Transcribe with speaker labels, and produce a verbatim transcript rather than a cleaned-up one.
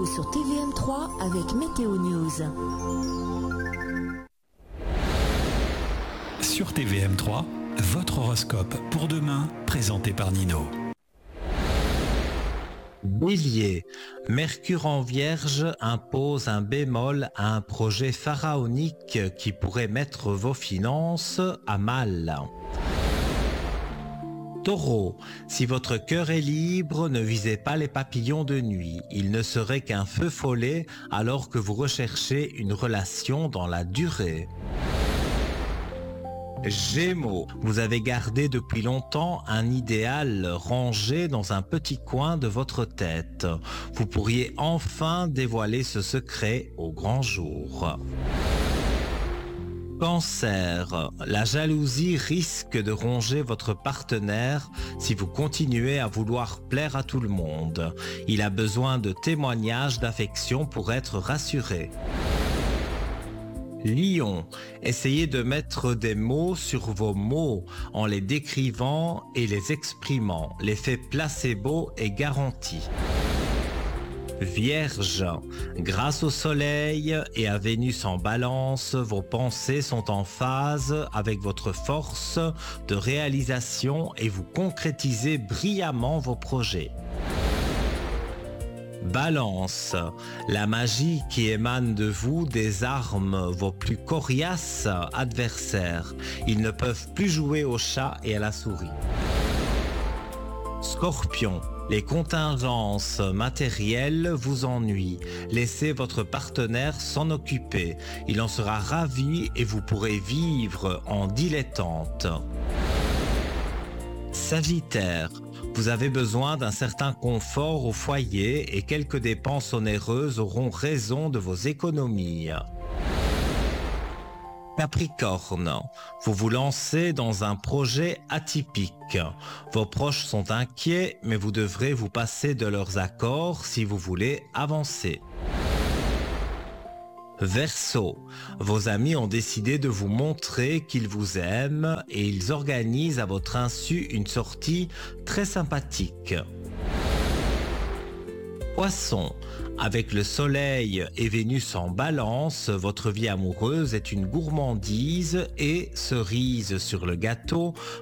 Speaker 1: météo sur T V M trois avec Météo News.
Speaker 2: Sur T V M trois, votre horoscope pour demain, présenté par Nino.
Speaker 3: Bélier, Mercure en Vierge impose un bémol à un projet pharaonique qui pourrait mettre vos finances à mal. Taureau, si votre cœur est libre, ne visez pas les papillons de nuit. Il ne serait qu'un feu follet alors que vous recherchez une relation dans la durée. Gémeaux, vous avez gardé depuis longtemps un idéal rangé dans un petit coin de votre tête. Vous pourriez enfin dévoiler ce secret au grand jour. Cancer, la jalousie risque de ronger votre partenaire si vous continuez à vouloir plaire à tout le monde. Il a besoin de témoignages d'affection pour être rassuré. Lion, essayez de mettre des mots sur vos mots en les décrivant et les exprimant. L'effet placebo est garanti. Vierge, grâce au soleil et à Vénus en balance, vos pensées sont en phase avec votre force de réalisation et vous concrétisez brillamment vos projets. Balance, la magie qui émane de vous désarme vos plus coriaces adversaires. Ils ne peuvent plus jouer au chat et à la souris. Scorpion, les contingences matérielles vous ennuient. Laissez votre partenaire s'en occuper. Il en sera ravi et vous pourrez vivre en dilettante. Sagittaire, vous avez besoin d'un certain confort au foyer et quelques dépenses onéreuses auront raison de vos économies. Capricorne, vous vous lancez dans un projet atypique. Vos proches sont inquiets, mais vous devrez vous passer de leurs accords si vous voulez avancer. Verseau, vos amis ont décidé de vous montrer qu'ils vous aiment et ils organisent à votre insu une sortie très sympathique. Poisson, avec le soleil et Vénus en balance, votre vie amoureuse est une gourmandise et, cerise sur le gâteau,